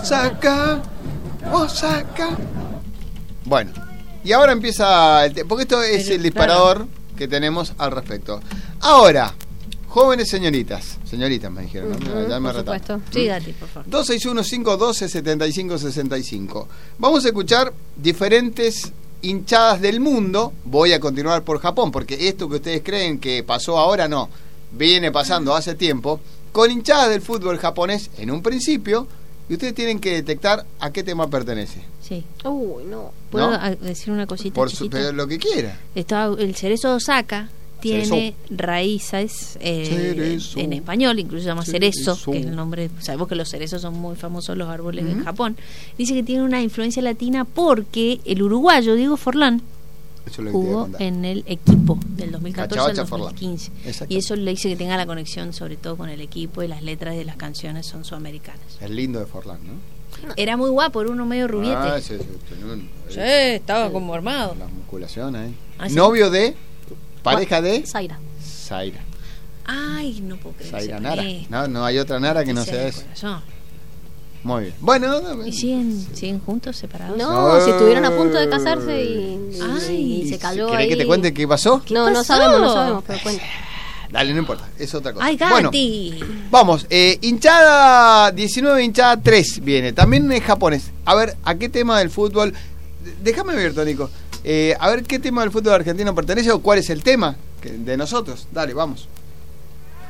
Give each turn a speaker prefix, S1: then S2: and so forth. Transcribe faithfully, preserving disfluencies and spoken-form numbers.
S1: Osaka, Osaka. Bueno, y ahora empieza el te- porque esto es
S2: Pero,
S1: el disparador
S2: claro.
S1: que tenemos al respecto. Ahora, jóvenes señoritas, señoritas me dijeron, ¿no?
S2: Uh-huh,
S1: Ya me
S2: por
S1: retaron.
S2: supuesto. Sí, dale, por favor.
S1: dos seis uno, cinco uno dos, siete cinco seis cinco. Vamos a escuchar diferentes hinchadas del mundo. Voy a continuar por Japón, porque esto que ustedes creen que pasó ahora, no. Viene pasando hace tiempo, con hinchadas del fútbol japonés en un principio, y ustedes tienen que detectar a qué tema pertenece.
S2: Sí.
S3: Uy, no.
S2: ¿Puedo
S1: ¿No?
S2: a- decir una cosita
S1: Por su,
S2: chiquita?
S1: pero lo que quiera.
S2: Está, el cerezo de Osaka tiene
S1: Cerezo.
S2: raíces eh,
S1: Cerezo.
S2: en español, incluso se llama cerezo,
S1: Cerezo.
S2: que es el nombre. Sabemos que los cerezos son muy famosos, los árboles
S1: Ujú.
S2: en Japón. Dice que tiene una influencia latina porque el uruguayo Diego Forlán
S1: Eso es lo que te iba a
S2: jugó
S1: contar.
S2: en el equipo del dos mil catorce al
S1: Cachabacha
S2: dos mil
S1: Forlán.
S2: quince.
S1: Exacto.
S2: Y eso le dice que tenga la conexión sobre todo con el equipo, y las letras de las canciones son sudamericanas.
S1: El lindo de Forlán, ¿no?
S2: Era muy guapo, era uno medio rubiete.
S1: Ah, sí, sí, tenía un-
S2: Sí, estaba como armado.
S1: La musculación ahí.
S2: Ah, ¿sí?
S1: Novio de, pareja de
S3: Zaira.
S1: Zaira.
S2: Ay, no puedo creer.
S1: Zaira
S2: se
S1: Nara.
S2: parece.
S1: No, no hay otra Nara que no
S2: Sea
S1: sea
S2: de
S1: eso.
S2: corazón.
S1: Muy bien. Bueno, no, no,
S2: ¿Y siguen, siguen juntos, separados?
S3: No,
S1: No.
S3: si estuvieron a punto de casarse y, y-
S2: Ay,
S3: y se cayó
S1: ¿querés
S3: ahí.
S1: que te cuente qué pasó?
S3: No, no
S2: pasó?
S3: sabemos, no sabemos, pero cuenta.
S1: Dale, no importa, es otra cosa.
S2: ¡Ay,
S1: Bueno,
S2: Gati!
S1: vamos, eh, hinchada diecinueve, hinchada tres viene. También es japonés. A ver, ¿a qué tema del fútbol? Déjame abierto, Nico. Eh, a ver, ¿qué tema del fútbol argentino pertenece o cuál es el tema que- de nosotros? Dale, vamos.